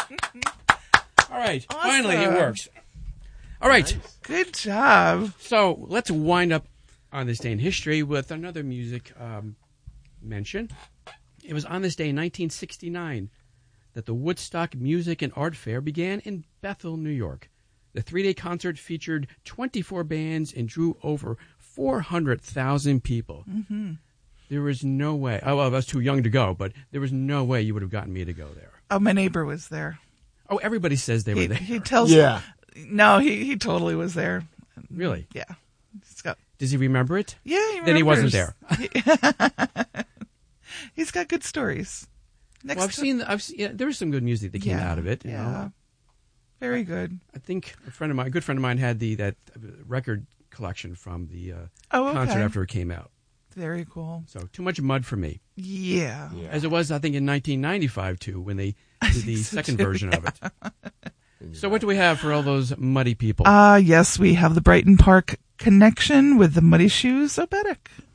All right. Awesome. Finally, it works. All right. Nice. Good job. So let's wind up on this day in history with another music mention. It was on this day in 1969 that the Woodstock Music and Art Fair began in Bethel, New York. The 3-day concert featured 24 bands and drew over 400,000 people. Mm-hmm. There was no way. Oh, well, I was too young to go, but there was no way you would have gotten me to go there. Oh, my neighbor was there. Oh, everybody says they were there. He tells Yeah. No, he totally was there. Really? Yeah. He's got, Does he remember it? yeah, he Then he wasn't remembers. there. He's got good stories. Next Well, I've seen. Yeah, there was some good music that came out of it. You know? Very good. I think a good friend of mine had that record collection from the Oh, okay. concert after it came out. Very cool. So too much mud for me, Yeah. Yeah. as it was, I think, in 1995 too, when they did the so, second too, version of it. So what do we have for all those muddy people? Yes, we have the Brighton Park connection with the Muddy Shoes Obetic.